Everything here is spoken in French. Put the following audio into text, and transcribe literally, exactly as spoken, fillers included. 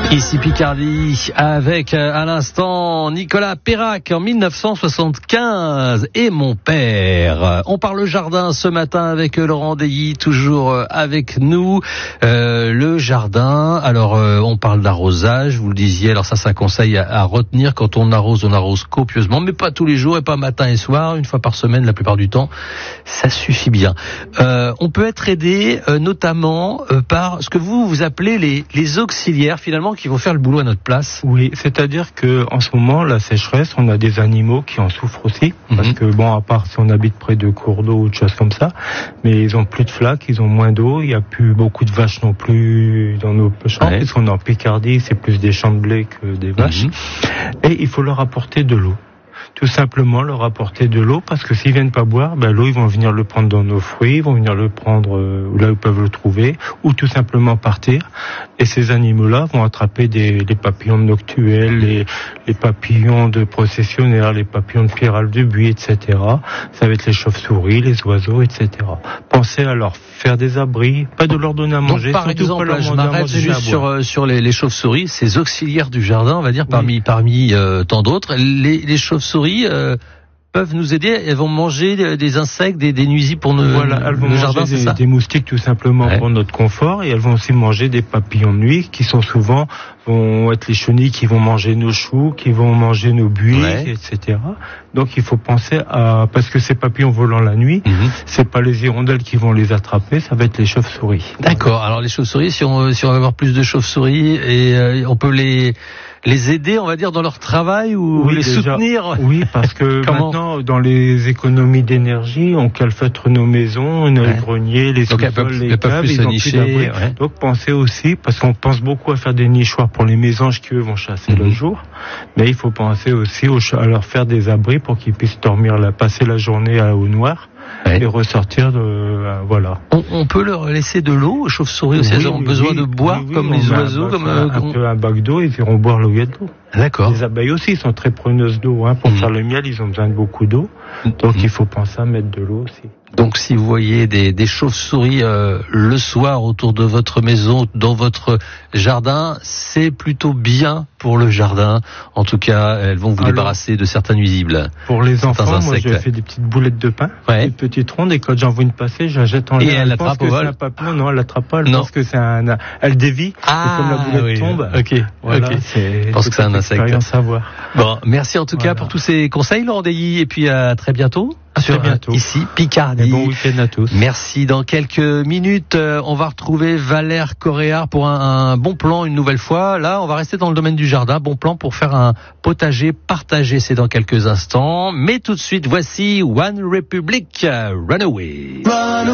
Ici Picardie, avec euh, à l'instant Nicolas Perrac en mille neuf cent soixante-quinze et mon père. On parle jardin ce matin avec euh, Laurent Deilly, toujours euh, avec nous. Euh, le jardin, alors euh, on parle d'arrosage, vous le disiez, alors ça c'est un conseil à, à retenir. Quand on arrose, on arrose copieusement, mais pas tous les jours et pas matin et soir, une fois par semaine la plupart du temps, ça suffit bien. Euh, on peut être aidé euh, notamment euh, par ce que vous vous appelez les, les auxiliaires finalement, qui vont faire le boulot à notre place. Oui, c'est-à-dire que en ce moment, la sécheresse, on a des animaux qui en souffrent aussi, mmh. parce que bon, à part si on habite près de cours d'eau ou de choses comme ça, mais ils ont plus de flaques, ils ont moins d'eau, il y a plus beaucoup de vaches non plus dans nos champs, ouais. Puisqu'on est en Picardie, c'est plus des champs de blé que des vaches, mmh. et il faut leur apporter de l'eau. Tout simplement leur apporter de l'eau, parce que s'ils viennent pas boire, ben l'eau ils vont venir le prendre dans nos fruits, ils vont venir le prendre euh, là où ils peuvent le trouver, ou tout simplement partir. Et ces animaux-là vont attraper des les papillons noctuels, les, les papillons de processionnaires, les papillons de Pierral de Buis, et cetera. Ça va être les chauves-souris, les oiseaux, et cetera. Pensez à leur faire des abris, pas de leur donner à manger. Donc, par exemple, là, je m'arrête juste sur euh, sur les, les chauves-souris, ces auxiliaires du jardin, on va dire, parmi oui. parmi euh, tant d'autres. Les, les chauves-souris Euh, peuvent nous aider, elles vont manger des, des insectes, des, des nuisibles pour nos, voilà, elles vont le manger jardin, des, c'est ça des moustiques tout simplement ouais. pour notre confort, et elles vont aussi manger des papillons de nuit qui sont souvent vont être les chenilles qui vont manger nos choux, qui vont manger nos buis, ouais. et cetera. Donc il faut penser à, parce que ces papillons volant la nuit, mm-hmm. c'est pas les hirondelles qui vont les attraper, ça va être les chauves-souris. D'accord. Alors les chauves-souris, si on si on va avoir plus de chauves-souris, et euh, on peut les les aider, on va dire, dans leur travail, ou oui, les déjà, soutenir. Oui, parce que maintenant, dans les économies d'énergie, on calfeutre nos maisons, nos ouais. greniers, les sous-sols, les caves, ils ont plus d'abri. Ouais. Donc pensez aussi, parce qu'on pense beaucoup à faire des nichoirs pour les mésanges qui eux vont chasser mm-hmm. le jour, mais il faut penser aussi aux, à leur faire des abris pour qu'ils puissent dormir, là, passer la journée à, au noir. Ouais. Et ressortir de euh, voilà. On, on peut leur laisser de l'eau aux chauves-souris aussi, oui, elles ont oui, besoin oui, de boire oui, oui, comme les oiseaux, un, comme un, un, peu un bac d'eau, ils iront boire là où il y a de l'eau. D'accord. Les abeilles aussi sont très preneuses d'eau, hein, pour mmh. faire le miel, ils ont besoin de beaucoup d'eau, donc mmh. il faut penser à mettre de l'eau aussi. Donc si vous voyez des, des chauves-souris euh, le soir autour de votre maison, dans votre jardin, c'est plutôt bien pour le jardin. En tout cas, elles vont vous Alors, débarrasser de certains nuisibles. Pour les enfants, moi j'ai fait des petites boulettes de pain, ouais. des petites rondes, et quand j'en vois une passer, je la jette en l'air. Et elle l'attrape au vol? Non, non, elle l'attrape pas, elle non. pense que c'est un... Elle dévie, ah, et comme la boulette oui. tombe. Ok, voilà, okay. c'est... Je pense que c'est un insecte. À voir. Bon, merci en tout voilà. cas pour tous ces conseils, Laurent Deilly, et puis à très bientôt. À très bientôt. Ici, Picardie. Et bon week-end à tous. Merci. Dans quelques minutes, euh, on va retrouver Valère Coréard pour un, un bon plan une nouvelle fois. Là, on va rester dans le domaine du jardin. Bon plan pour faire un potager partagé. C'est dans quelques instants. Mais tout de suite, voici One Republic, Runaway. Run